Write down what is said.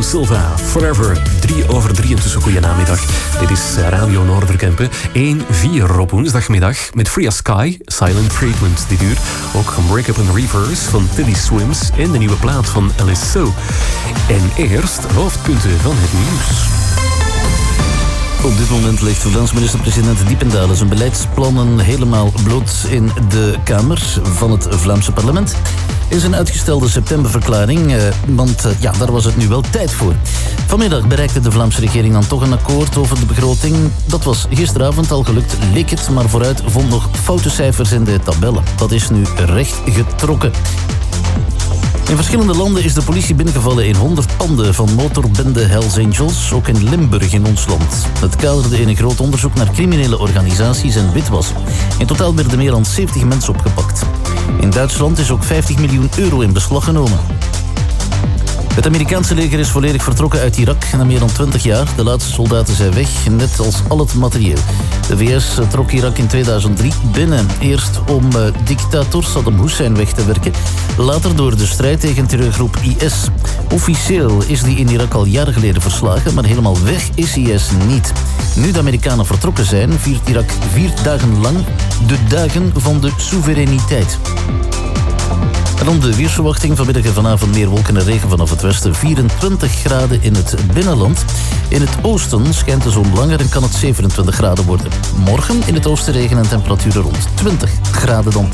Silva, Forever. 3:03 intussen, goeienamiddag. Dit is Radio Noorderkempen. 1-4 op woensdagmiddag met Free as Sky, Silent Treatment dit uur. Ook Break Up in Reverse van Tilly Swims en de nieuwe plaat van Alice So. En eerst hoofdpunten van het nieuws. Op dit moment legt de Vlaamse minister-president Diependalen zijn beleidsplannen helemaal bloot in de Kamer van het Vlaamse parlement. In zijn uitgestelde septemberverklaring, want daar was het nu wel tijd voor. Vanmiddag bereikte de Vlaamse regering dan toch een akkoord over de begroting. Dat was gisteravond al gelukt, leek het, maar vooruit vond nog foute cijfers in de tabellen. Dat is nu recht getrokken. In verschillende landen is de politie binnengevallen in 100 panden van motorbende Hells Angels, ook in Limburg in ons land. Het kaderde in een groot onderzoek naar criminele organisaties en witwassen. In totaal werden meer dan 70 mensen opgepakt. In Duitsland is ook 50 miljoen euro in beslag genomen. Het Amerikaanse leger is volledig vertrokken uit Irak na meer dan 20 jaar. De laatste soldaten zijn weg, net als al het materieel. De VS trok Irak in 2003 binnen. Eerst om dictator Saddam Hussein weg te werken. Later door de strijd tegen terreurgroep IS. Officieel is die in Irak al jaren geleden verslagen, maar helemaal weg is IS niet. Nu de Amerikanen vertrokken zijn, viert Irak 4 dagen lang de dagen van de soevereiniteit. En dan de weersverwachting. Vanmiddag en vanavond meer wolken en regen vanaf het westen. 24 graden in het binnenland. In het oosten schijnt de zon langer en kan het 27 graden worden. Morgen in het oosten regen en temperaturen rond 20 graden dan.